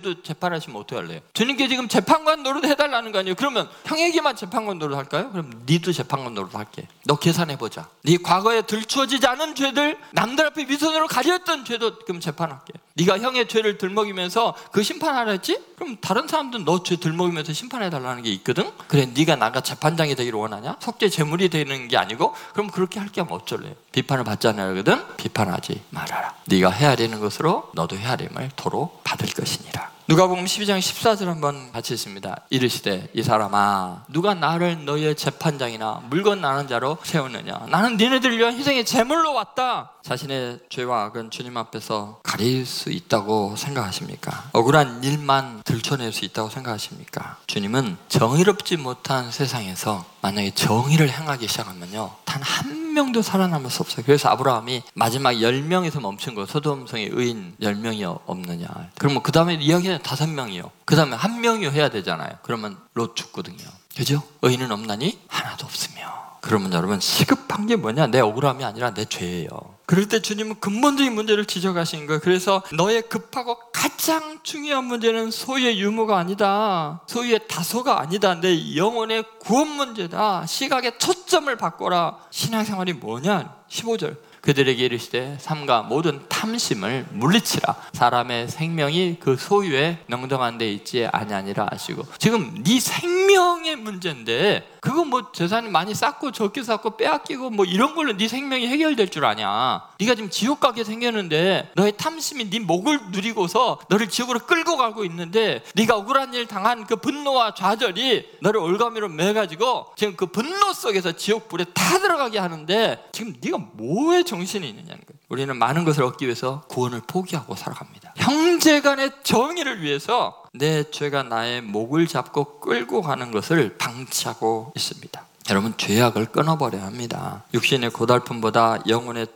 죄도 재판하시면 어떻게 할래요? 주님께 지금 재판관 노릇 해달라는 거 아니에요? 그러면 형에게만 재판관 노릇 할까요? 그럼 니도 재판관 노릇 할게. 너 계산해보자. 네 과거에 들추어지지 않은 죄들, 남들 앞에 위선으로 가렸던 죄도 그럼 재판할게. 네가 형의 죄를 들먹이면서 그 심판하라 했지? 그럼 다른 사람들은 너 죄 들먹이면서 심판해달라는 게 있거든? 그래, 네가 나가 재판장이 되기를 원하냐? 속죄 제물이 되는 게 아니고? 그럼 그렇게 할 게 하면 어쩔래요? 비판을 받지 않으거든? 비판하지 말아라. 네가 헤아리는 것으로 너도 헤아림을 도로 받을 것이니라. 누가복음 12장 14절 한번 같이 있습니다. 이르시되 이 사람아, 누가 나를 너희의 재판장이나 물건 나는 자로 세우느냐? 나는 니네들을 위한 희생의 제물로 왔다. 자신의 죄와 악은 주님 앞에서 가릴 수 있다고 생각하십니까? 억울한 일만 들춰낼 수 있다고 생각하십니까? 주님은 정의롭지 못한 세상에서 만약에 정의를 행하기 시작하면요, 단 한 명도 살아남을 수 없어요. 그래서 아브라함이 마지막 10명에서 멈춘 거, 소돔성의 의인 10명이 없느냐. 그러면 그 다음에 이야기는 5명이요. 그 다음에 1명이 해야 되잖아요. 그러면 롯 죽거든요. 그죠? 의인은 없나니 하나도 없으며. 그러면 여러분, 시급한 게 뭐냐? 내 억울함이 아니라 내 죄예요. 그럴 때 주님은 근본적인 문제를 지적하시는 거예요. 그래서 너의 급하고 가장 중요한 문제는 소유의 유무가 아니다. 소유의 다소가 아니다. 내 영혼의 구원 문제다. 시각의 초점을 바꿔라. 신앙생활이 뭐냐? 15절. 그들에게 이르시되 삼가 모든 탐심을 물리치라. 사람의 생명이 그 소유에 능동한 데 있지 아니하니라 하시고. 지금 네 생명의 문제인데 그거 뭐 재산이 많이 쌓고 적게 쌓고 빼앗기고 뭐 이런 걸로 네 생명이 해결될 줄 아냐? 네가 지금 지옥 가게 생겼는데 너의 탐심이 네 목을 누리고서 너를 지옥으로 끌고 가고 있는데 네가 억울한 일 당한 그 분노와 좌절이 너를 올가미로 매가지고 지금 그 분노 속에서 지옥 불에 다 들어가게 하는데 지금 네가 뭐에 정신이 있느냐는 거예요. 우리는 많은 것을 얻기 위해서 구원을 포기하고 살아갑니다. 형제간의 정의를 위해서 내 죄가 나의 목을 잡고 끌고 가는 것을 방치하고 있습니다. 여러분, 죄악을 끊어버려야 합니다. 육신의 고달픔보다 영혼의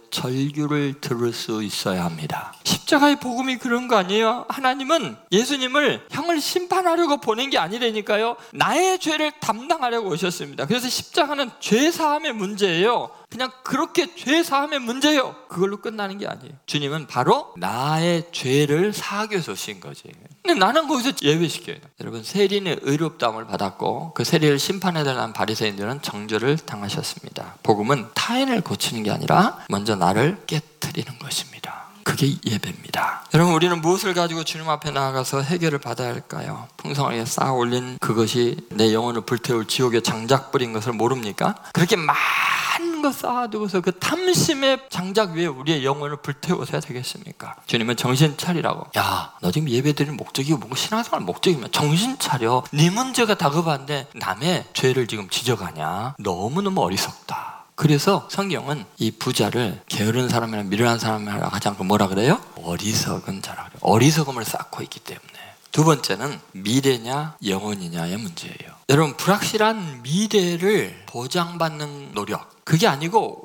절규를 들을 수 있어야 합니다. 십자가의 복음이 그런 거 아니에요? 하나님은 예수님을 형을 심판하려고 보낸 게 아니라니까요. 나의 죄를 담당하려고 오셨습니다. 그래서 십자가는 죄사함의 문제예요. 그냥 그렇게 죄사함의 문제예요. 그걸로 끝나는 게 아니에요. 주님은 바로 나의 죄를 사하기 위해서 오신 거지. 근데 나는 거기서 예외시켜요. 여러분, 세리는 의롭다함을 받았고 그 세리를 심판해달라는 바리새인들은 정죄를 당하셨습니다. 복음은 타인을 고치는 게 아니라 먼저 나를 깨트리는 것입니다. 그게 예배입니다. 여러분, 우리는 무엇을 가지고 주님 앞에 나아가서 해결을 받아야 할까요? 풍성하게 쌓아 올린 그것이 내 영혼을 불태울 지옥에 장작 뿌린 것을 모릅니까? 그렇게 많은 거 쌓아두고서 그 탐심의 장작 위에 우리의 영혼을 불태워서야 되겠습니까? 주님은 정신 차리라고. 야, 너 지금 예배드리는 목적이고 뭔가 신앙생활 목적이면 정신 차려. 네 문제가 다급한데 남의 죄를 지금 지적하냐? 너무너무 어리석다. 그래서 성경은 이 부자를 게으른 사람이나 미련한 사람이라 하지 않고 뭐라 그래요? 어리석은 자라 그래요. 어리석음을 쌓고 있기 때문에. 두 번째는 미래냐 영혼이냐의 문제예요. 여러분, 불확실한 미래를 보장받는 노력, 그게 아니고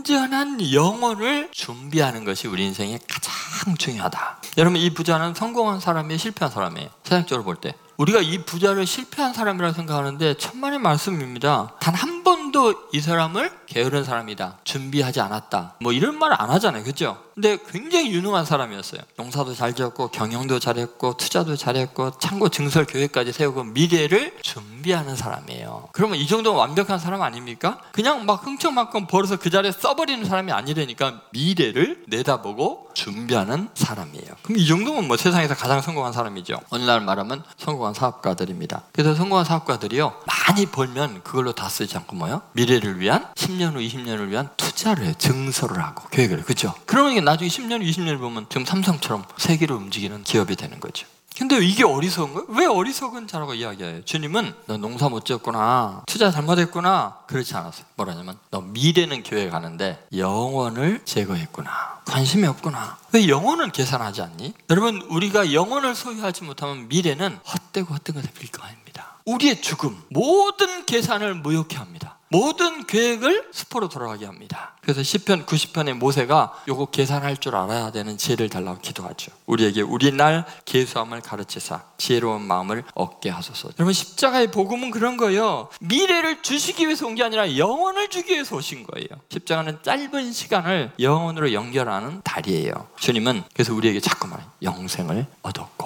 완전한 영혼을 준비하는 것이 우리 인생에 가장 중요하다. 여러분, 이 부자는 성공한 사람이에요, 실패한 사람이에요? 세상적으로 볼 때 우리가 이 부자를 실패한 사람이라고 생각하는데 천만의 말씀입니다. 단 한 번도 이 사람을 게으른 사람이다, 준비하지 않았다, 뭐 이런 말 안 하잖아요. 그렇죠? 근데 굉장히 유능한 사람이었어요. 농사도 잘 지었고 경영도 잘했고 투자도 잘했고 창고 증설 계획까지 세우고 미래를 준비하는 사람이에요. 그러면 이 정도면 완벽한 사람 아닙니까? 그냥 막 흥청망청 벌어서 그 자리에 써버리는 사람이 아니라니까. 미래를 내다보고 준비하는 사람이에요. 그럼 이 정도면 뭐 세상에서 가장 성공한 사람이죠. 오늘날 말하면 성공한 사업가들입니다. 그래서 성공한 사업가들이요, 많이 벌면 그걸로 다 쓰지 않고 뭐요? 미래를 위한 10년 후 20년을 위한 투자를 해요. 증설을 하고 계획을 해요. 그렇죠? 그러면 나중에 10년 후 20년을 보면 지금 삼성처럼 세계로 움직이는 기업이 되는 거죠. 근데 이게 어리석은 거예요? 왜 어리석은 자라고 이야기해요? 주님은 너 농사 못 지었구나, 투자 잘못했구나, 그렇지 않았어요. 뭐라냐면 너 미래는 교회가는데 영혼을 제거했구나, 관심이 없구나. 왜 영혼을 계산하지 않니? 여러분, 우리가 영혼을 소유하지 못하면 미래는 헛되고 헛된 것에 불과합니다. 우리의 죽음, 모든 계산을 무효케 합니다. 모든 계획을 수포로 돌아가게 합니다. 그래서 시편 90편의 모세가 요거 계산할 줄 알아야 되는 지혜를 달라고 기도하죠. 우리에게 우리날 계수함을 가르치사 지혜로운 마음을 얻게 하소서. 여러분, 십자가의 복음은 그런 거예요. 미래를 주시기 위해서 온 게 아니라 영혼을 주기 위해서 오신 거예요. 십자가는 짧은 시간을 영혼으로 연결하는 다리예요. 주님은 그래서 우리에게 자꾸만 영생을 얻었고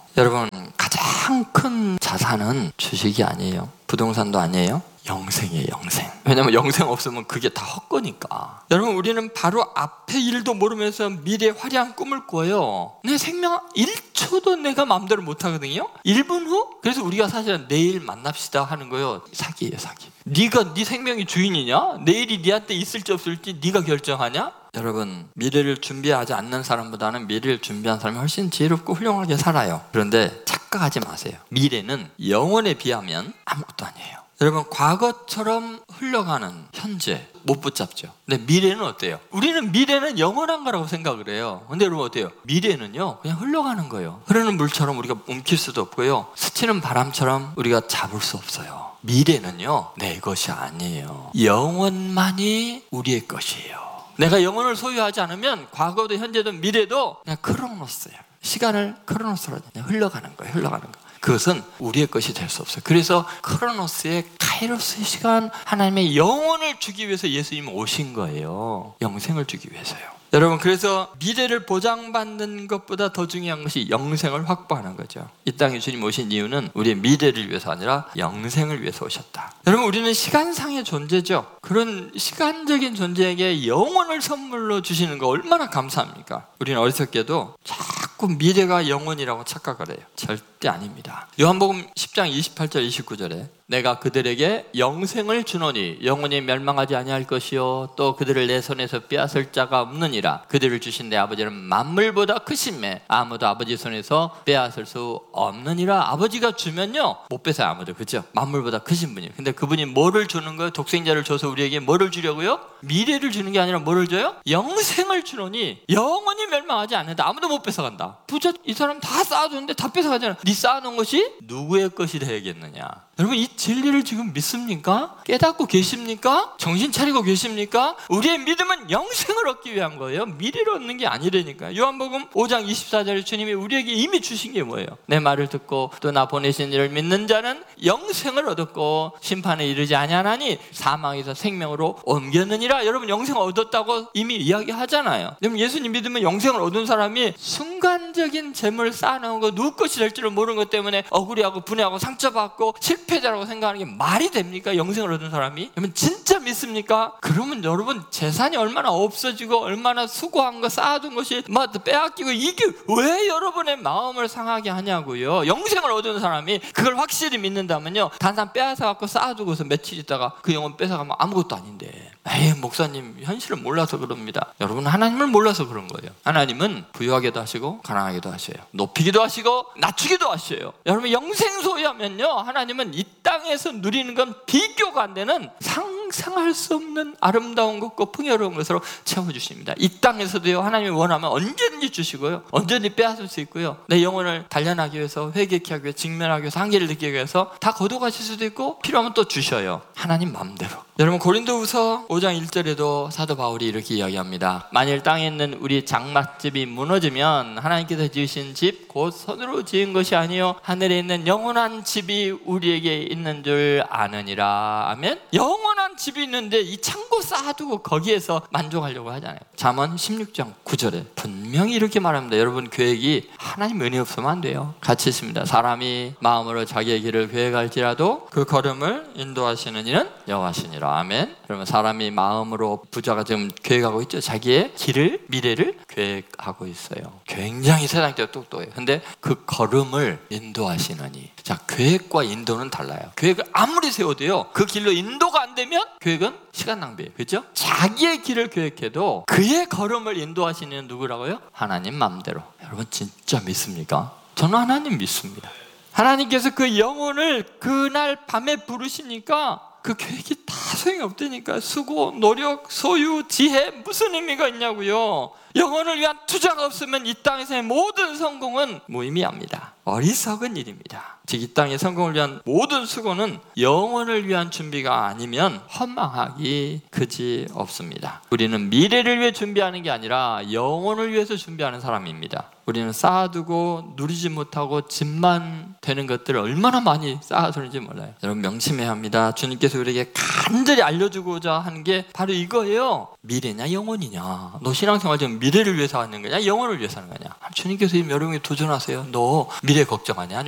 여러분, 가장 큰 자산은 주식이 아니에요. 부동산도 아니에요. 영생이에요, 영생. 왜냐면 영생 없으면 그게 다 헛거니까. 여러분, 우리는 바로 앞의 일도 모르면서 미래의 화려한 꿈을 꿔요. 내 생명 1초도 내가 마음대로 못 하거든요. 1분 후? 그래서 우리가 사실은 내일 만납시다 하는 거예요. 사기예요, 사기. 네가 네 생명의 주인이냐? 내일이 네한테 있을지 없을지 네가 결정하냐? 여러분, 미래를 준비하지 않는 사람보다는 미래를 준비한 사람이 훨씬 지혜롭고 훌륭하게 살아요. 그런데 착각하지 마세요. 미래는 영원에 비하면 아무것도 아니에요. 여러분, 과거처럼 흘러가는 현재 못 붙잡죠. 근데 미래는 어때요? 우리는 미래는 영원한 거라고 생각을 해요. 근데 여러분 어때요? 미래는요, 그냥 흘러가는 거예요. 흐르는 물처럼 우리가 움킬 수도 없고요, 스치는 바람처럼 우리가 잡을 수 없어요. 미래는요, 내 것이 아니에요. 영원만이 우리의 것이에요. 내가 영혼을 소유하지 않으면 과거도 현재도 미래도 그냥 크로노스예요. 시간을 크로노스로 그냥 흘러가는 거예요. 흘러가는 거. 그것은 우리의 것이 될 수 없어요. 그래서 크로노스의 카이로스의 시간, 하나님의 영혼을 주기 위해서 예수님이 오신 거예요. 영생을 주기 위해서요. 여러분, 그래서 미래를 보장받는 것보다 더 중요한 것이 영생을 확보하는 거죠. 이 땅에 주님 오신 이유는 우리의 미래를 위해서 아니라 영생을 위해서 오셨다. 여러분, 우리는 시간상의 존재죠. 그런 시간적인 존재에게 영혼을 선물로 주시는 거 얼마나 감사합니까? 우리는 어리석게도 자꾸 미래가 영혼이라고 착각을 해요. 절대 아닙니다. 요한복음 10장 28절 29절에 내가 그들에게 영생을 주노니 영원히 멸망하지 아니할 것이요 또 그들을 내 손에서 빼앗을 자가 없느니라. 그들을 주신 내 아버지는 만물보다 크심에 아무도 아버지 손에서 빼앗을 수 없느니라. 아버지가 주면요 못 뺏어요, 아무도. 그죠? 만물보다 크신 분이에요. 근데 그분이 뭐를 주는 거예요? 독생자를 줘서 우리에게 뭐를 주려고요? 미래를 주는 게 아니라 뭐를 줘요? 영생을 주노니 영원히 멸망하지 않는다. 아무도 못 뺏어간다. 부자 이 사람 다 쌓아줬는데 다 뺏어가잖아. 네 쌓아놓은 것이 누구의 것이 되겠느냐. 여러분, 이 진리를 지금 믿습니까? 깨닫고 계십니까? 정신 차리고 계십니까? 우리의 믿음은 영생을 얻기 위한 거예요. 미래를 얻는 게 아니라니까요. 요한복음 5장 24절에 주님이 우리에게 이미 주신 게 뭐예요? 내 말을 듣고 또 나 보내신 이를 믿는 자는 영생을 얻었고 심판에 이르지 아니하나니 사망에서 생명으로 옮겼느니라. 여러분, 영생을 얻었다고 이미 이야기하잖아요. 여러분, 예수님 믿으면 영생을 얻은 사람이 순간적인 재물을 쌓아놓은 거 누구 것이 될 줄을 모르는 것 때문에 억울해하고 분해하고 상처받고 실패자라고 생각하는 게 말이 됩니까? 영생을 얻은 사람이? 여러분, 진짜 믿습니까? 그러면 여러분, 재산이 얼마나 없어지고 얼마나 수고한 거 쌓아둔 것이 막 빼앗기고, 이게 왜 여러분의 마음을 상하게 하냐고요. 영생을 얻은 사람이 그걸 확실히 믿는다면요, 단단 빼앗아갖고 쌓아두고서 며칠 있다가 그 영혼 뺏어가면 아무것도 아닌데, 에이 목사님 현실을 몰라서 그럽니다. 여러분, 하나님을 몰라서 그런 거예요. 하나님은 부유하게도 하시고 가난하게도 하셔요. 높이기도 하시고 낮추기도 하셔요. 여러분, 영생 소유하면요, 하나님은 이 땅에서 누리는 건 비교가 안 되는 상상할 수 없는 아름다운 것과 풍요로운 것으로 채워주십니다. 이 땅에서도요, 하나님이 원하면 언제든지 주시고요, 언제든지 빼앗을 수 있고요, 내 영혼을 단련하기 위해서, 회개케 하기 위해서, 직면하기 위해서, 한계를 느끼기 위해서 다 거둬가실 수도 있고 필요하면 또 주셔요. 하나님 마음대로. 여러분, 고린도후서 5장 1절에도 사도 바울이 이렇게 이야기합니다. 만일 땅에 있는 우리 장막집이 무너지면 하나님께서 지으신 집 곧 손으로 지은 것이 아니요 하늘에 있는 영원한 집이 우리에게 있는 줄 아느니라. 아멘. 영원한 집이 있는데 이 창고 쌓아두고 거기에서 만족하려고 하잖아요. 잠언 16장 9절에 분명히 이렇게 말합니다. 여러분, 계획이 하나님 은혜 없으면 안 돼요. 같이 있습니다. 사람이 마음으로 자기의 길을 계획할지라도 그 걸음을 인도하시는 이는 여호와시니라. 아멘. 그러면 사람이 마음으로, 부자가 지금 계획하고 있죠. 자기의 길을, 미래를 계획하고 있어요. 굉장히 세상적으로 똑똑해요. 근데 그 걸음을 인도하시느니. 자, 계획과 인도는 달라요. 계획을 아무리 세워도요, 그 길로 인도가 안 되면 계획은 시간 낭비예요. 그렇죠? 자기의 길을 계획해도 그의 걸음을 인도하시는 누구라고요? 하나님 마음대로. 여러분, 진짜 믿습니까? 저는 하나님 믿습니다. 하나님께서 그 영혼을 그날 밤에 부르시니까 그 계획이 다 소용이 없다니까. 수고, 노력, 소유, 지혜, 무슨 의미가 있냐고요. 영혼을 위한 투자가 없으면 이 땅에서의 모든 성공은 무의미합니다. 어리석은 일입니다. 즉, 이 땅의 성공을 위한 모든 수고는 영혼을 위한 준비가 아니면 헌망하기 그지 없습니다. 우리는 미래를 위해 준비하는 게 아니라 영혼을 위해서 준비하는 사람입니다. 우리는 쌓아두고 누리지 못하고 집만 되는 것들을 얼마나 많이 쌓아두는지 몰라요. 여러분, 명심해야 합니다. 주님께서 우리에게 간절히 알려주고자 하는 게 바로 이거예요. 미래냐 영혼이냐. 너 신앙생활 지금 미래를 위해서 하는 거냐 영혼을 위해서 하는 거냐. 주님께서 여러분이 도전하세요. 너 미래 걱정하냐?